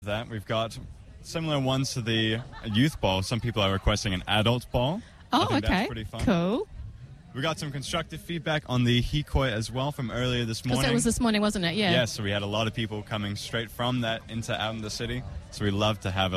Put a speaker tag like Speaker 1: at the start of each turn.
Speaker 1: That we've got similar ones to the youth ball. Some people are requesting an adult ball.
Speaker 2: Oh,
Speaker 1: I think
Speaker 2: okay.
Speaker 1: That's pretty fun.
Speaker 2: Cool.
Speaker 1: We got some constructive feedback on the Hikoi as well from earlier this morning.
Speaker 2: Because it was this morning, wasn't it? Yeah.
Speaker 1: Yeah, so we had a lot of people coming straight from that out in the city. So we love to have